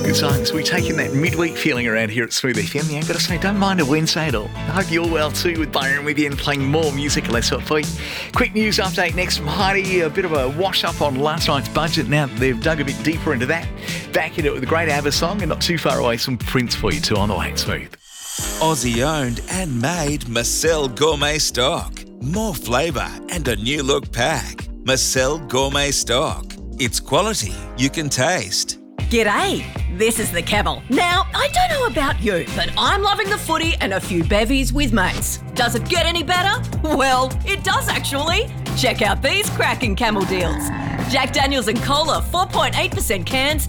good songs. We're taking that midweek feeling around here at Smooth FM. Yeah, I've got to say, don't mind a Wednesday at all. I hope you're well too with Byron with you and playing more music. Let's hot for you. Quick news update next from Heidi. A bit of a wash up on last night's budget. Now they've dug a bit deeper into that. Back into it with a great ABBA song and not too far away some Prince for you too on the way at Smooth. Aussie owned and made Marcel Gourmet Stock. More flavour and a new look pack. Marcel Gourmet Stock. It's quality you can taste. G'day, this is the Camel. Now, I don't know about you, but I'm loving the footy and a few bevies with mates. Does it get any better? Well, it does actually. Check out these cracking Camel deals. Jack Daniels and Cola 4.8% cans,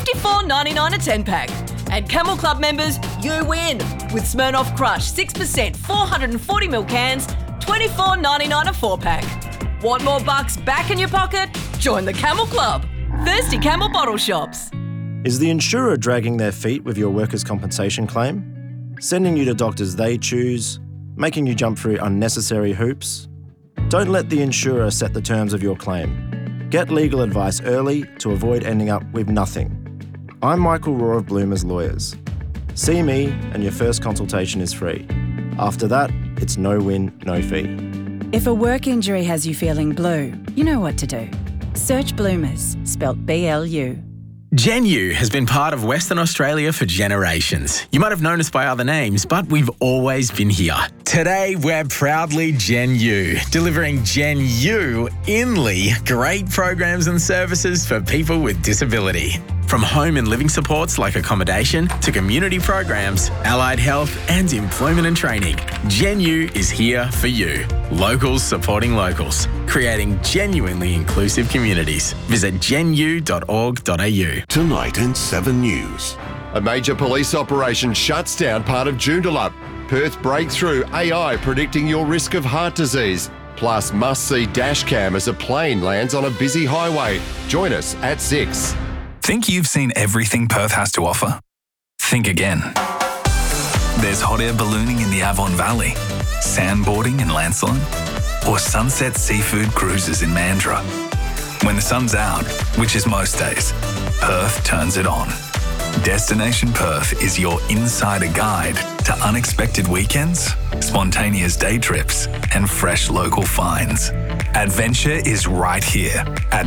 $54.99 a 10-pack. And Camel Club members, you win with Smirnoff Crush 6% 440ml cans, $24.99 a 4-pack. Want more bucks back in your pocket? Join the Camel Club. Thirsty Camel bottle shops. Is the insurer dragging their feet with your workers' compensation claim? Sending you to doctors they choose? Making you jump through unnecessary hoops? Don't let the insurer set the terms of your claim. Get legal advice early to avoid ending up with nothing. I'm Michael Raw of Bloomers Lawyers. See me and your first consultation is free. After that, it's no win, no fee. If a work injury has you feeling blue, you know what to do. Search Bloomers, spelt BLU. GenU has been part of Western Australia for generations. You might have known us by other names, but we've always been here. Today, we're proudly GenU, delivering GenU inly great programs and services for people with disability. From home and living supports like accommodation to community programs, allied health and employment and training, GenU is here for you. Locals supporting locals, creating genuinely inclusive communities. Visit genu.org.au. Tonight in 7 News. A major police operation shuts down part of Joondalup. Perth breakthrough AI predicting your risk of heart disease. Plus must-see dash cam as a plane lands on a busy highway. Join us at 6. Think you've seen everything Perth has to offer? Think again. There's hot air ballooning in the Avon Valley, sandboarding in Lancelin, or sunset seafood cruises in Mandurah. When the sun's out, which is most days, Perth turns it on. Destination Perth is your insider guide to unexpected weekends, spontaneous day trips, and fresh local finds. Adventure is right here at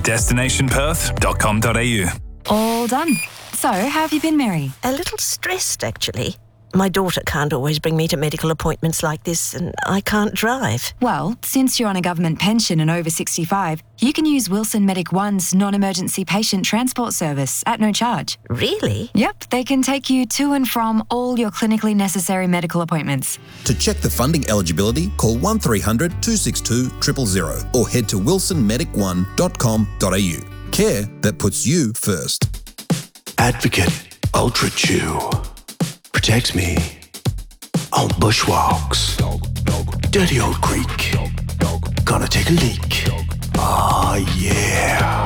destinationperth.com.au. All done. So, how have you been, Mary? A little stressed, actually. My daughter can't always bring me to medical appointments like this, and I can't drive. Well, since you're on a government pension and over 65, you can use Wilson Medic One's non-emergency patient transport service at no charge. Really? Yep, they can take you to and from all your clinically necessary medical appointments. To check the funding eligibility, call 1300 262 000 or head to wilsonmedic1.com.au. Care that puts you first. Advocate Ultra Chew. Protects me on bushwalks. Dirty old creek. Gonna take a leak. Ah, yeah.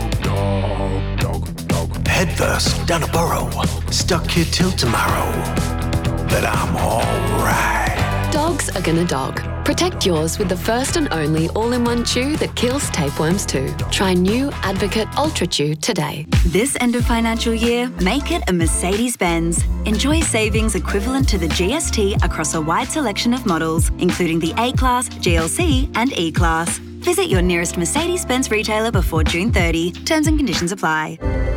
Head first down a burrow. Stuck here till tomorrow. But I'm alright. Dogs are gonna dog. Protect yours with the first and only all-in-one chew that kills tapeworms too. Try new Advocate Ultra Chew today. This end of financial year, make it a Mercedes-Benz. Enjoy savings equivalent to the GST across a wide selection of models, including the A-Class, GLC and E-Class. Visit your nearest Mercedes-Benz retailer before June 30. Terms and conditions apply.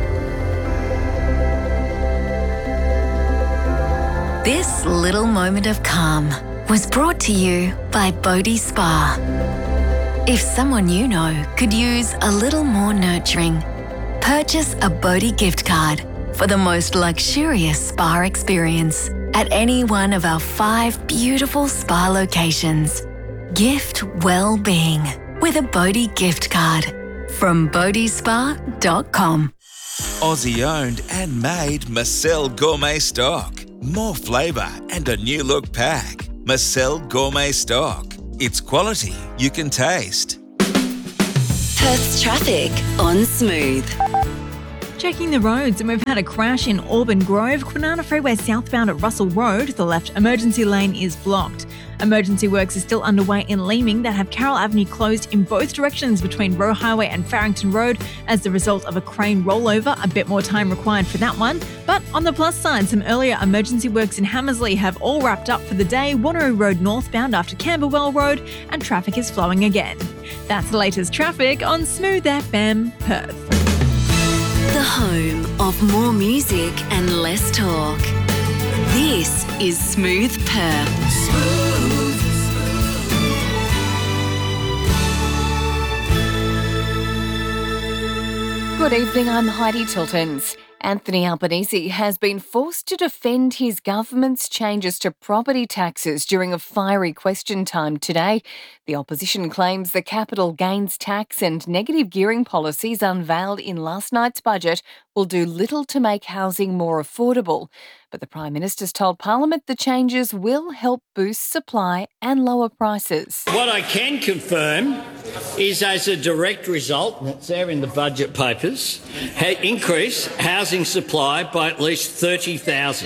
This little moment of calm was brought to you by Bodhi Spa. If someone you know could use a little more nurturing, purchase a Bodhi gift card for the most luxurious spa experience at any one of our 5 beautiful spa locations. Gift well-being with a Bodhi gift card from bodhispa.com. Aussie owned and made Marcel Gourmet Stock. More flavour and a new look pack. Marcel Gourmet Stock. It's quality you can taste. Perth's traffic on Smooth. Checking the roads, and we've had a crash in Auburn Grove, Kwinana Freeway southbound at Russell Road. The left emergency lane is blocked. Emergency works are still underway in Leeming that have Carroll Avenue closed in both directions between Roe Highway and Farrington Road as the result of a crane rollover. A bit more time required for that one. But on the plus side, some earlier emergency works in Hammersley have all wrapped up for the day. Wanneroo Road northbound after Camberwell Road, and traffic is flowing again. That's the latest traffic on Smooth FM Perth. The home of more music and less talk. This is Smooth Perth. Good evening, I'm Heidi Tiltons. Anthony Albanese has been forced to defend his government's changes to property taxes during a fiery question time today. The opposition claims the capital gains tax and negative gearing policies unveiled in last night's budget will do little to make housing more affordable. But the Prime Minister's told Parliament the changes will help boost supply and lower prices. What I can confirm is, as a direct result, that's there in the budget papers, increase housing supply by at least 30,000.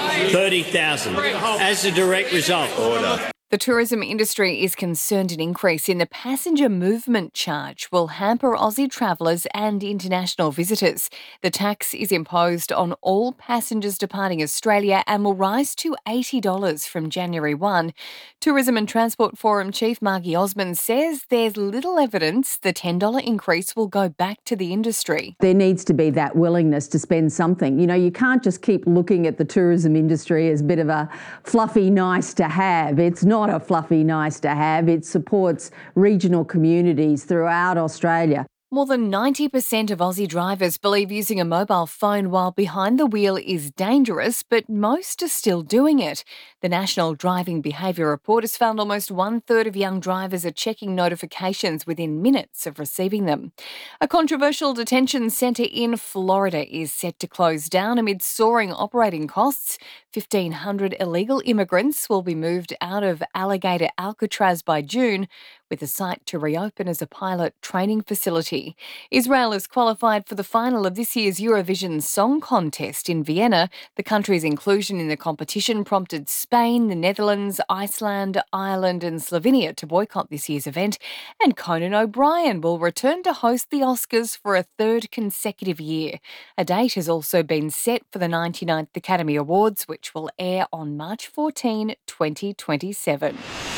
30,000 as a direct result. Order. The tourism industry is concerned an increase in the passenger movement charge will hamper Aussie travellers and international visitors. The tax is imposed on all passengers departing Australia and will rise to $80 from January 1. Tourism and Transport Forum Chief Margie Osmond says there's little evidence the $10 increase will go back to the industry. There needs to be that willingness to spend something. You know, you can't just keep looking at the tourism industry as a bit of a fluffy nice to have. It's not a fluffy nice to have. It supports regional communities throughout Australia. More than 90% of Aussie drivers believe using a mobile phone while behind the wheel is dangerous, but most are still doing it. The National Driving Behaviour Report has found almost 1/3 of young drivers are checking notifications within minutes of receiving them. A controversial detention centre in Florida is set to close down amid soaring operating costs. 1,500 illegal immigrants will be moved out of Alligator Alcatraz by June, with the site to reopen as a pilot training facility. Israel is qualified for the final of this year's Eurovision Song Contest in Vienna. The country's inclusion in the competition prompted Spain, the Netherlands, Iceland, Ireland and Slovenia to boycott this year's event. And Conan O'Brien will return to host the Oscars for a third consecutive year. A date has also been set for the 99th Academy Awards, which will air on March 14, 2027.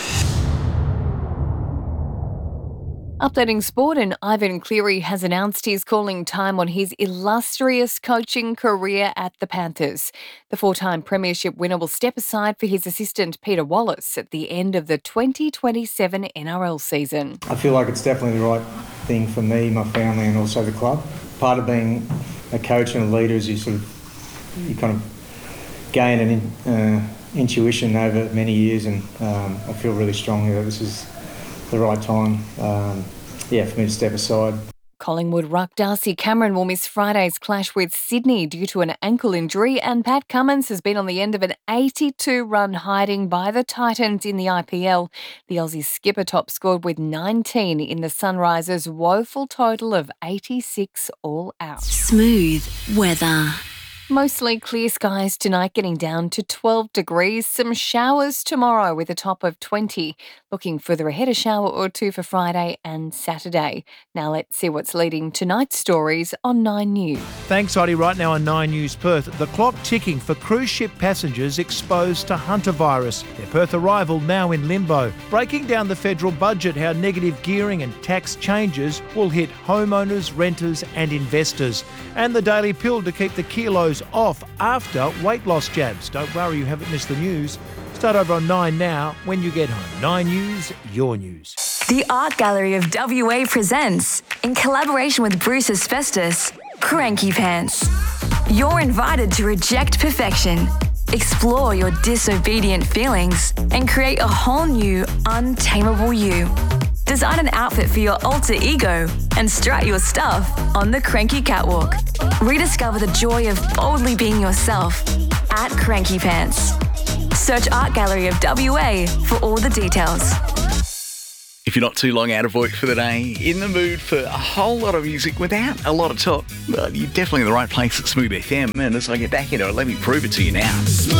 Updating sport, and Ivan Cleary has announced he's calling time on his illustrious coaching career at the Panthers. The four-time premiership winner will step aside for his assistant Peter Wallace at the end of the 2027 NRL season. I feel like it's definitely the right thing for me, my family and also the club. Part of being a coach and a leader is you kind of gain an intuition over many years, and I feel really strongly that this is the right time for me to step aside. Collingwood ruck Darcy Cameron will miss Friday's clash with Sydney due to an ankle injury, and Pat Cummins has been on the end of an 82-run hiding by the Titans in the IPL. The Aussie skipper top scored with 19 in the Sunrisers' woeful total of 86 all out. Smooth weather. Mostly clear skies tonight, getting down to 12 degrees. Some showers tomorrow with a top of 20. Looking further ahead, a shower or two for Friday and Saturday. Now let's see what's leading tonight's stories on 9 News. Thanks, Heidi. Right now on 9 News Perth, the clock ticking for cruise ship passengers exposed to Hunter virus. Their Perth arrival now in limbo. Breaking down the federal budget, how negative gearing and tax changes will hit homeowners, renters and investors. And the Daily Pill to keep the kilos off after weight loss jabs. Don't worry, you haven't missed the news. Start over on 9 now when you get home. 9 News, your news. The Art Gallery of WA presents, in collaboration with Bruce Asbestos, Cranky Pants. You're invited to reject perfection, explore your disobedient feelings, and create a whole new, untamable you. Design an outfit for your alter ego and strut your stuff on the Cranky Catwalk. Rediscover the joy of boldly being yourself at Cranky Pants. Search Art Gallery of WA for all the details. If you're not too long out of work for the day, in the mood for a whole lot of music without a lot of talk, well, you're definitely in the right place at Smooth FM. And as I get back into it, let me prove it to you now.